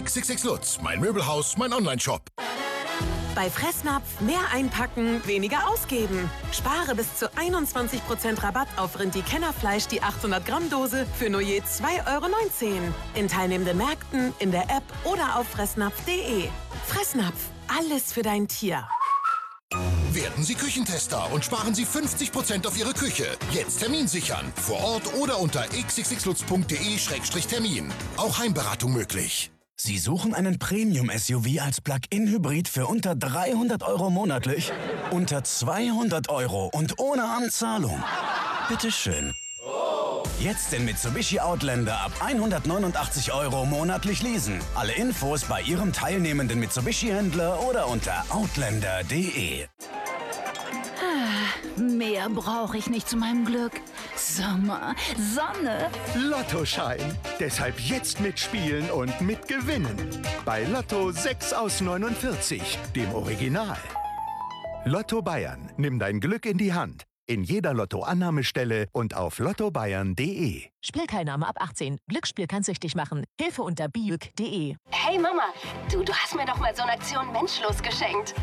XXX Lutz, mein Möbelhaus, mein Onlineshop. Bei Fressnapf mehr einpacken, weniger ausgeben. Spare bis zu 21% Rabatt auf Rindi-Kennerfleisch, die 800-Gramm-Dose für nur je 2,19 € in teilnehmenden Märkten, in der App oder auf fressnapf.de. Fressnapf, alles für dein Tier. Werden Sie Küchentester und sparen Sie 50% auf Ihre Küche. Jetzt Termin sichern. Vor Ort oder unter xxxlutz.de/termin. Auch Heimberatung möglich. Sie suchen einen Premium-SUV als Plug-in-Hybrid für unter 300 € monatlich? Unter 200 € und ohne Anzahlung? Bitteschön. Jetzt den Mitsubishi Outlander ab 189 € monatlich leasen. Alle Infos bei Ihrem teilnehmenden Mitsubishi-Händler oder unter outlander.de. Mehr brauche ich nicht zu meinem Glück. Sommer, Sonne. Lottoschein. Deshalb jetzt mitspielen und mitgewinnen. Bei Lotto 6 aus 49, dem Original. Lotto Bayern. Nimm dein Glück in die Hand. In jeder Lotto-Annahmestelle und auf lottobayern.de. Spielteilnahme ab 18. Glücksspiel kann süchtig machen. Hilfe unter biüg.de. Hey Mama, du hast mir doch mal so eine Aktion Menschlos geschenkt.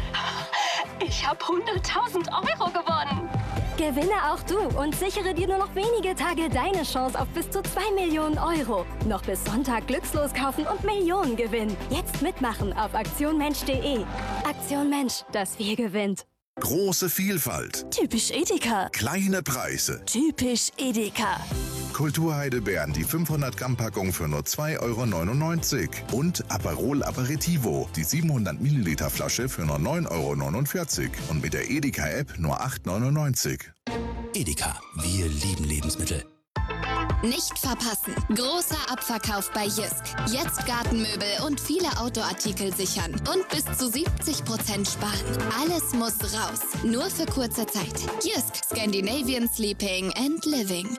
Ich habe 100.000 € gewonnen. Gewinne auch du und sichere dir nur noch wenige Tage deine Chance auf bis zu 2 Millionen €. Noch bis Sonntag glückslos kaufen und Millionen gewinnen. Jetzt mitmachen auf aktionmensch.de. Aktion Mensch, das wir gewinnt. Große Vielfalt. Typisch Edeka. Kleine Preise. Typisch Edeka. Kulturheidelbeeren, die 500-Gramm-Packung für nur 2,99 € und Aperol Aperitivo, die 700-Milliliter-Flasche für nur 9,49 € und mit der Edeka-App nur 8,99 €. Edeka, wir lieben Lebensmittel. Nicht verpassen. Großer Abverkauf bei Jysk. Jetzt Gartenmöbel und viele Outdoor-Artikel sichern. Und bis zu 70% sparen. Alles muss raus. Nur für kurze Zeit. Jysk. Scandinavian Sleeping and Living.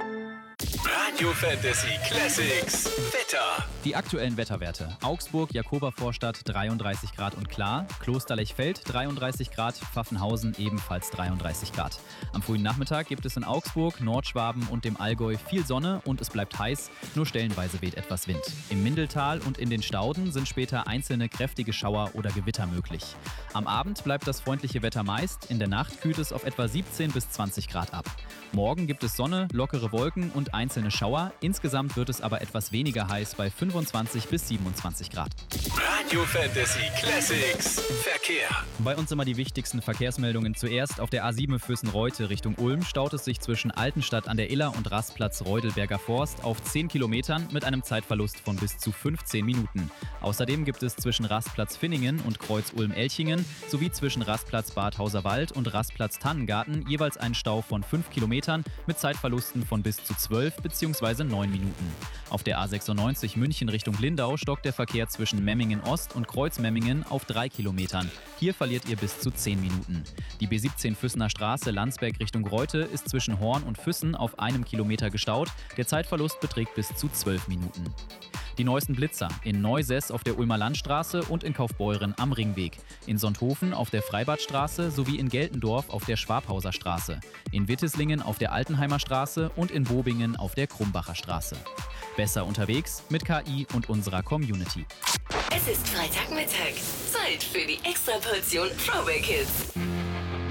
Radio Fantasy Classics. Wetter. Die aktuellen Wetterwerte. Augsburg, Jakobervorstadt 33 Grad und klar. Klosterlechfeld 33 Grad. Pfaffenhausen ebenfalls 33 Grad. Am frühen Nachmittag gibt es in Augsburg, Nordschwaben und dem Allgäu viel Sonne und es bleibt heiß. Nur stellenweise weht etwas Wind. Im Mindeltal und in den Stauden sind später einzelne kräftige Schauer oder Gewitter möglich. Am Abend bleibt das freundliche Wetter meist. In der Nacht kühlt es auf etwa 17 bis 20 Grad ab. Morgen gibt es Sonne, lockere Wolken und einzelne Schauer. Insgesamt wird es aber etwas weniger heiß bei 25 bis 27 Grad. Radio Fantasy Classics. Verkehr. Bei uns immer die wichtigsten Verkehrsmeldungen. Zuerst auf der A7 Füssen-Reute Richtung Ulm staut es sich zwischen Altenstadt an der Iller und Rastplatz Reudelberger Forst auf 10 Kilometern mit einem Zeitverlust von bis zu 15 Minuten. Außerdem gibt es zwischen Rastplatz Finningen und Kreuz Ulm-Elchingen sowie zwischen Rastplatz Badhauser Wald und Rastplatz Tannengarten jeweils einen Stau von 5 Kilometern mit Zeitverlusten von bis zu 12 bzw. 9 Minuten. Auf der A96 München Richtung Lindau stockt der Verkehr zwischen Memmingen Ost und Kreuz-Memmingen auf 3 Kilometern. Hier verliert ihr bis zu 10 Minuten. Die B17 Füssener Straße Landsberg Richtung Reute ist zwischen Horn und Füssen auf 1 Kilometer gestaut. Der Zeitverlust beträgt bis zu 12 Minuten. Die neuesten Blitzer in Neusess auf der Ulmer Landstraße und in Kaufbeuren am Ringweg, in Sonthofen auf der Freibadstraße sowie in Geltendorf auf der Schwabhauser Straße, in Wittislingen auf der Altenheimer Straße und in Bobingen auf der Krumbacher Straße. Besser unterwegs mit KI und unserer Community. Es ist Freitagmittag. Zeit für die Extraportion Throwback Hits.